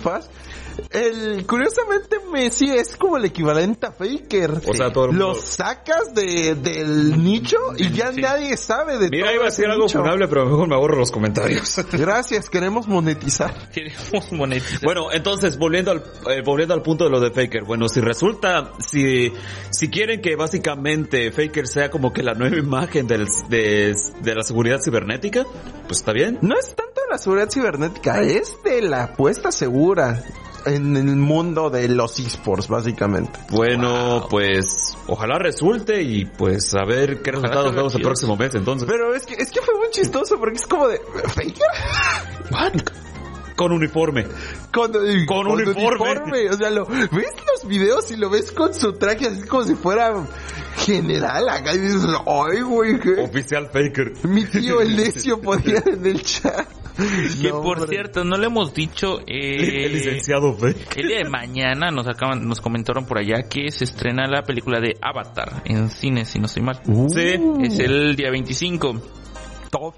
triunfas. Curiosamente Messi es como el equivalente a Faker. O sea, todo el mundo... Lo sacas del nicho y ya nadie sabe de todo. Mira, iba a decir algo funable, pero mejor me ahorro los comentarios. Gracias, queremos monetizar. Bueno, entonces, volviendo al punto de lo de Faker. Bueno, si resulta, si quieren que básicamente Faker sea como que la nueva imagen de la seguridad cibernética, pues está bien. No es tanto de la seguridad cibernética, es de la apuesta segura en el mundo de los esports, básicamente. Bueno, pues ojalá resulte y pues a ver qué resultados vemos el próximo mes, entonces. Pero es que fue muy chistoso porque es como de ¿Faker? ¿What? Con uniforme. Con uniforme. O sea, ves los videos y lo ves con su traje así como si fuera general acá y dices, ay, güey, ¿qué? Oficial Faker. Mi tío el necio podía en el chat. Que no, por cierto, no le hemos dicho el licenciado Faker. El día de mañana nos comentaron por allá que se estrena la película de Avatar en cine, si no estoy mal. Sí. Es el día 25. Top.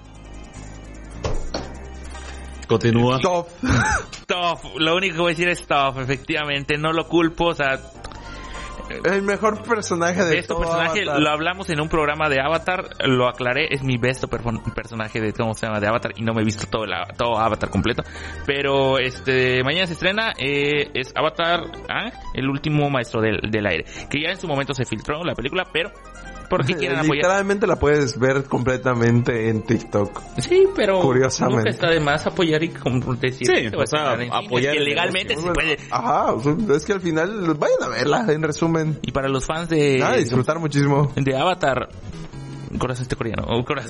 Continúa. Top. Lo único que voy a decir es top, efectivamente, no lo culpo, o sea, el mejor personaje de todo personaje Avatar. Lo hablamos en un programa de Avatar, lo aclaré, es mi besto personaje de cómo se llama de Avatar y no me he visto todo Avatar completo, pero mañana se estrena es Avatar, el último maestro del aire, que ya en su momento se filtró la película, pero porque quieren apoyar. Literalmente la puedes ver completamente en TikTok. Sí, pero curiosamente nunca está de más apoyar y decir, sí, o sea, apoyar que legalmente se puede. Ajá, es que al final vayan a verla, en resumen. Y para los fans de disfrutar muchísimo de Avatar, corazoncito coreano.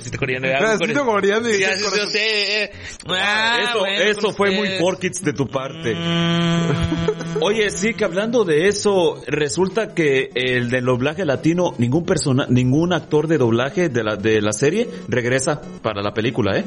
Eso fue muy 4Kids de tu parte. Oye, sí, que hablando de eso, resulta que el del doblaje latino, ningún actor de doblaje de la serie regresa para la película,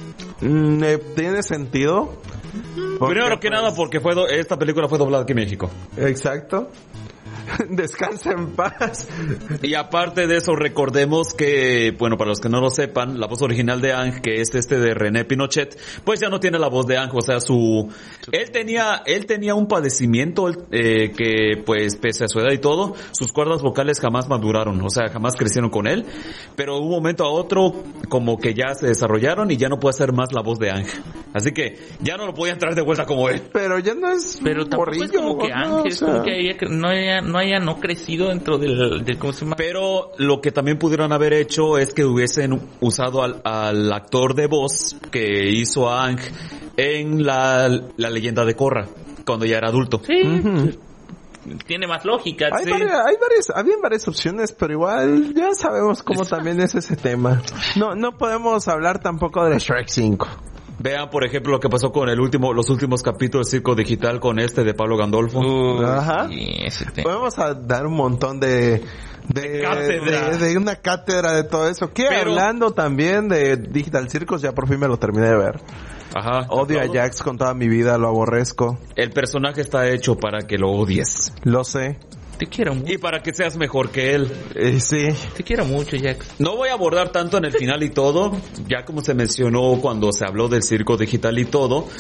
¿Tiene sentido? Primero que nada porque esta película fue doblada aquí en México. Exacto. Descansa en paz. Y aparte de eso, recordemos que, bueno, para los que no lo sepan, la voz original de Aang, que es de René Pinochet, pues ya no tiene la voz de Aang, o sea, él tenía un padecimiento que, pues, pese a su edad y todo, sus cuerdas vocales jamás maduraron, o sea, jamás crecieron con él, pero de un momento a otro, como que ya se desarrollaron y ya no puede hacer más la voz de Aang. Así que ya no lo podían traer de vuelta como él. Pero ya no es tampoco es como que Aang, es como que no haya crecido dentro del ¿cómo se llama? Pero lo que también pudieron haber hecho es que hubiesen usado al actor de voz que hizo a Aang en la leyenda de Korra, cuando ya era adulto. Sí. Uh-huh. Tiene más lógica. Habían varias opciones, pero igual ya sabemos cómo también es ese tema. No podemos hablar tampoco de Shrek 5. Vean, por ejemplo, lo que pasó con los últimos capítulos de Circo Digital con de Pablo Gandolfo. Ajá. Podemos dar un montón de una cátedra de todo eso. Hablando también de Digital Circus, ya por fin me lo terminé de ver. Ajá. Odio a Jax con toda mi vida, lo aborrezco. El personaje está hecho para que lo odies. Lo sé. Te quiero mucho. Y para que seas mejor que él. Sí. Te quiero mucho, Jax. No voy a abordar tanto en el final y todo, ya como se mencionó cuando se habló del circo digital y todo.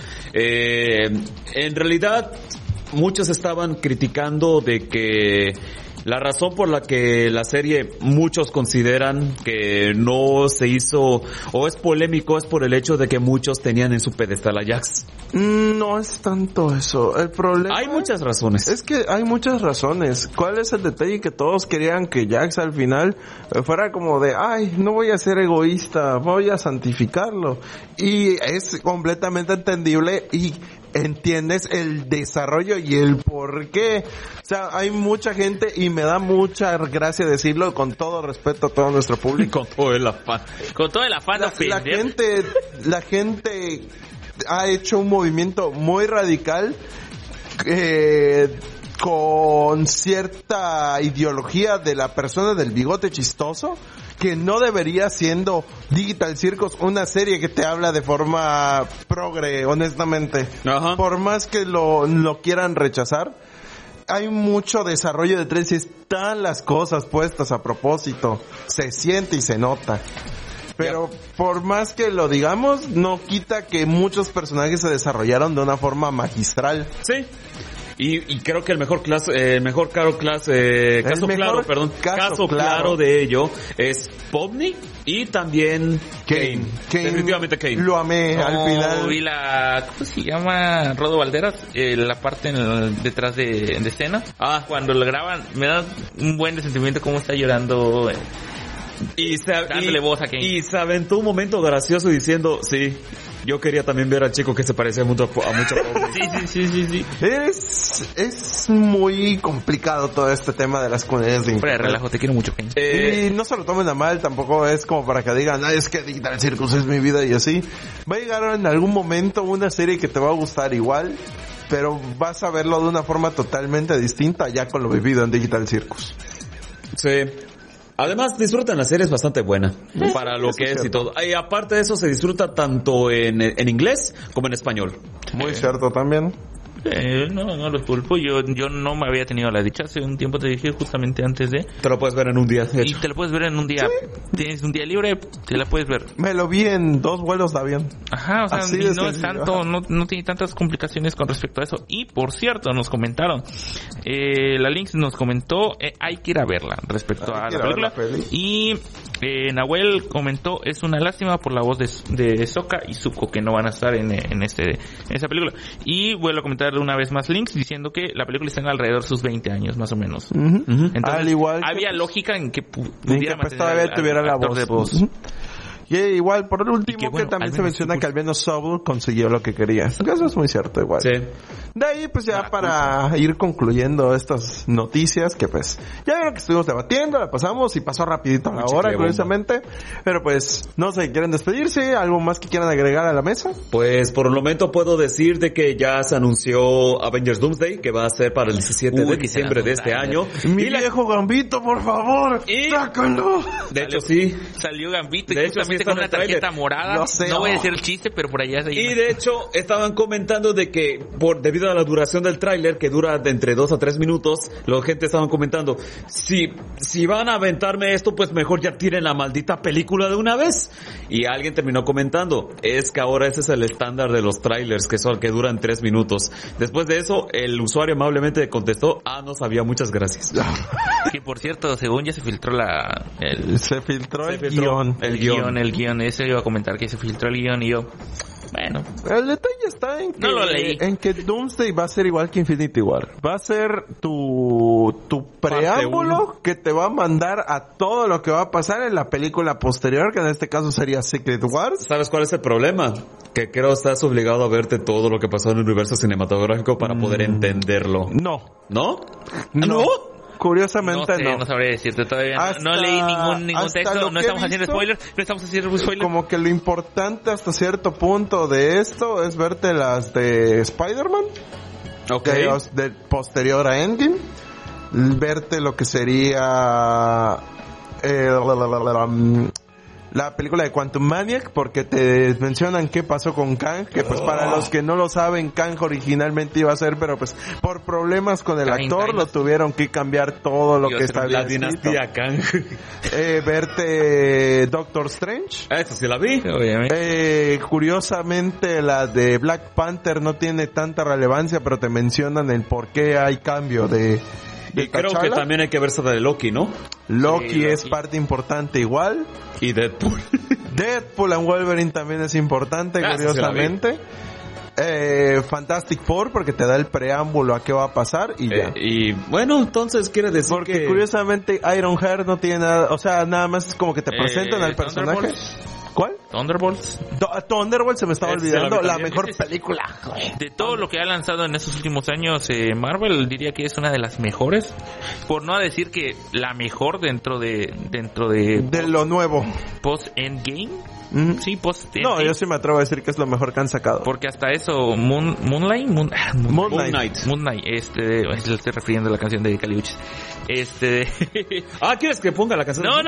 En realidad, muchos estaban criticando de que la razón por la que la serie muchos consideran que no se hizo o es polémico es por el hecho de que muchos tenían en su pedestal a Jax. No es tanto eso. El problema... Hay muchas razones. Es que hay muchas razones. ¿Cuál es el detalle? Que todos querían que Jax al final fuera como de, no voy a ser egoísta, voy a santificarlo. Y es completamente entendible y entiendes el desarrollo y el por qué. O sea, hay mucha gente y me da mucha gracia decirlo con todo respeto a todo nuestro público. Con todo el afán. Con todo el afán de la gente ha hecho un movimiento muy radical con cierta ideología de la persona del bigote chistoso, que no debería siendo Digital Circus una serie que te habla de forma progre, honestamente. Ajá. Por más que lo quieran rechazar, hay mucho desarrollo detrás y están las cosas puestas a propósito. Se siente y se nota. Pero por más que lo digamos, no quita que muchos personajes se desarrollaron de una forma magistral. Sí. Y creo que el mejor caso claro de ello es Povni y también Kane. Definitivamente Kane. Lo amé al final. Vi ¿cómo se llama? Rodo Valderas, la parte detrás de escena. Cuando lo graban, me da un buen sentimiento cómo está llorando. Dándole voz a Kane. Y se aventó un momento gracioso diciendo, sí, yo quería también ver al chico que se parecía mucho a Povni. Sí. Es muy complicado todo este tema de las comunidades de internet. Relajo, te quiero mucho, Kane. Y no se lo tomen a mal, tampoco es como para que digan, es que Digital Circus es mi vida y así. Va a llegar en algún momento una serie que te va a gustar igual, pero vas a verlo de una forma totalmente distinta ya con lo vivido en Digital Circus. Sí. Además, disfrutan la serie, es bastante buena para lo que es y todo. Y aparte de eso, se disfruta tanto en inglés como en español. Muy cierto también. No lo culpo. Yo no me había tenido la dicha. Hace un tiempo te dije justamente antes de... Te lo puedes ver en un día. Y te lo puedes ver en un día. Sí. Tienes un día libre, te la puedes ver. Me lo vi en 2 vuelos de avión. Ajá, o sea, no es tanto, no tiene tantas complicaciones con respecto a eso. Y por cierto, nos comentaron, la Lynx nos comentó, hay que ir a verla respecto a la película. Y Nahuel comentó, es una lástima por la voz de Sokka y Zuko que no van a estar en esa película. Y vuelvo a comentar una vez más Lynx diciendo que la película está en alrededor de sus 20 años más o menos. Entonces, al igual había lógica en que pudiera todavía tuviera la voz de voz. Y igual, por el último, bueno, que también se menciona que al menos Soul consiguió lo que quería. Eso es muy cierto, igual. Sí. De ahí, pues ya para ir concluyendo estas noticias, que pues, ya lo que estuvimos debatiendo, la pasamos y pasó rapidito a la hora, curiosamente. Pero pues, no sé, ¿quieren despedirse? ¿Algo más que quieran agregar a la mesa? Pues, por el momento puedo decir de que ya se anunció Avengers Doomsday, que va a ser para el 17 de diciembre de este año. Mi viejo Gambito, por favor, sácalo. De hecho, sí. Salió Gambito y justamente con una tarjeta morada. No voy a decir el chiste, pero por allá se Y de hecho, estaban comentando de que debido a la duración del tráiler, que dura de entre 2 a 3 minutos, la gente estaban comentando, si van a aventarme esto, pues mejor ya tiren la maldita película de una vez. Y alguien terminó comentando, es que ahora ese es el estándar de los trailers, que duran 3 minutos. Después de eso, el usuario amablemente contestó, no sabía, muchas gracias. Que por cierto, según ya se filtró el guión, eso iba a comentar que se filtró el guión y yo, bueno. El detalle está en que, no lo leí. En que Doomsday va a ser igual que Infinity War. Va a ser tu preámbulo que te va a mandar a todo lo que va a pasar en la película posterior, que en este caso sería Secret Wars. ¿Sabes cuál es el problema? Que creo estás obligado a verte todo lo que pasó en el universo cinematográfico para poder entenderlo. No. ¿No? Curiosamente no. No sabría decirte todavía. No leí ningún texto. No estamos haciendo spoilers. Como que lo importante hasta cierto punto de esto es verte las de Spider-Man. Okay. De posterior a Endgame. Verte lo que sería la película de Quantum Maniac, porque te mencionan qué pasó con Kang, que pues para los que no lo saben, Kang originalmente iba a ser, pero pues por problemas con el actor lo tuvieron que cambiar todo lo que está bien. La dinastía Kang. Verte Doctor Strange. Eso sí la vi. Curiosamente la de Black Panther no tiene tanta relevancia, pero te mencionan el por qué hay cambio de y creo que también hay que verse de Loki, ¿no? Loki es parte importante igual. Y Deadpool. Deadpool and Wolverine también es importante, curiosamente. Fantastic Four, porque te da el preámbulo a qué va a pasar y ya. Y bueno, entonces quiere decir porque curiosamente Ironheart no tiene nada, o sea, nada más es como que te presentan al personaje. ¿Cuál? Thunderbolts. Thunderbolts se me estaba olvidando. La mejor película. De todo lo que ha lanzado en estos últimos años Marvel, diría que es una de las mejores. Por no decir que la mejor dentro de lo nuevo. Post Endgame. Sí, post TNT. No, yo sí me atrevo a decir que es lo mejor que han sacado. Porque hasta eso, Moonlight, Moon Knight. le estoy refiriendo a la canción de Caliuchis. ¿Quieres que ponga la canción? No.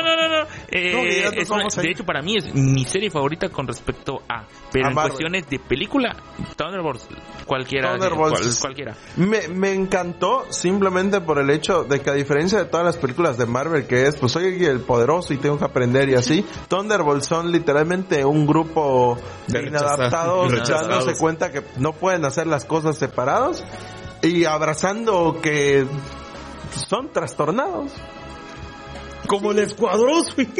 vamos ahí. De hecho, para mí es mi serie favorita con respecto a... Pero A en Marvel. cuestiones de película, Thunderbolts, cualquiera. Thunderbolts. Cualquiera. Me encantó simplemente por el hecho de que, a diferencia de todas las películas de Marvel, que es, pues soy el poderoso y tengo que aprender y así, Thunderbolts son literalmente un grupo de inadaptados rechazados. dándose cuenta que no pueden hacer las cosas separados y abrazando que son trastornados. Como el escuadrón.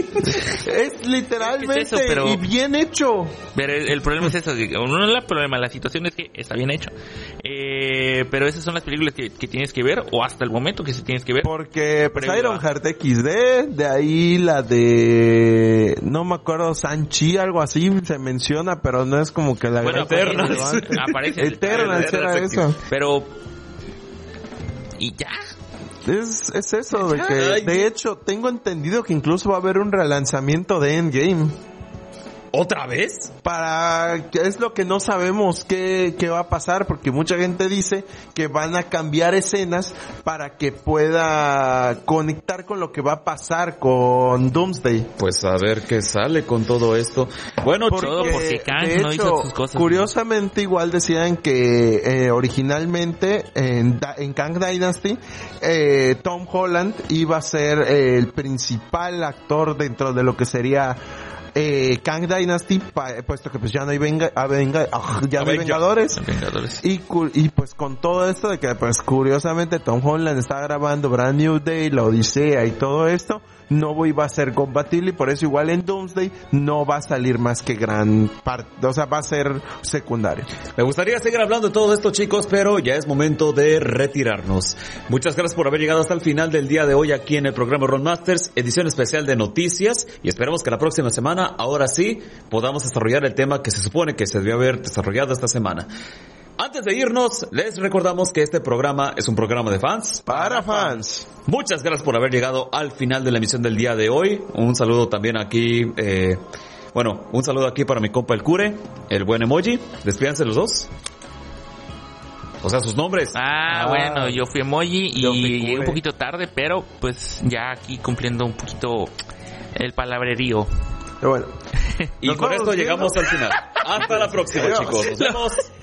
Es literalmente Es eso, pero- y bien hecho. Pero el problema es eso, no es el problema, la situación es que está bien hecho. Pero esas son las películas que tienes que ver, o hasta el momento que se tienes que ver. Porque pues Previo a- Ironheart XD, de ahí la de, no me acuerdo, Sanchi, algo así se menciona, pero no es como que la Bueno, gran Eternals. relevante. Aparece Eternals era eso. Pero... ¿Y ya? Es eso de que, Ay. de hecho, tengo entendido que incluso va a haber un relanzamiento de Endgame. ¿Otra vez? Es lo que no sabemos qué va a pasar, porque mucha gente dice que van a cambiar escenas para que pueda conectar con lo que va a pasar con Doomsday. Pues a ver qué sale con todo esto. Bueno, Todo porque Kang de no hizo hecho, sus cosas. curiosamente igual decían que originalmente en Kang Dynasty Tom Holland iba a ser el principal actor dentro de lo que sería Kang Dynasty, puesto que pues ya no hay Vengadores. Vengadores. Y pues con todo esto de que pues curiosamente Tom Holland está grabando Brand New Day, La Odisea y todo esto, no iba a ser compatible y por eso igual en Doomsday no va a salir más que gran parte, o sea, va a ser secundario. me gustaría seguir hablando de todo esto, chicos, pero ya es momento de retirarnos. Muchas gracias por haber llegado hasta el final del día de hoy aquí en el programa Roundmasters, edición especial de noticias, y esperamos que la próxima semana, ahora sí, podamos desarrollar el tema que se supone que se debió haber desarrollado esta semana. Antes de irnos, les recordamos que este programa es un programa de fans. Para fans. Muchas gracias por haber llegado al final de la emisión del día de hoy. Un saludo también aquí, un saludo aquí para mi compa el Cure, el buen Emoji. Despídanse los dos. O sea, sus nombres. Bueno, yo fui Emoji Yo fui y llegué un Cure. poquito tarde, pero pues ya aquí cumpliendo un poquito el palabrerío. Pero bueno. Y Nos con vamos esto viendo. llegamos al final. Hasta la próxima, Adiós. chicos. Nos vemos.